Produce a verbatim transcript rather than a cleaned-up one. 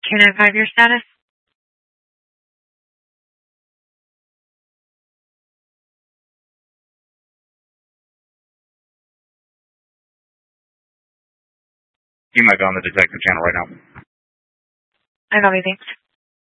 two nine five, your status? You might be on the detective channel right now. I copy, thanks.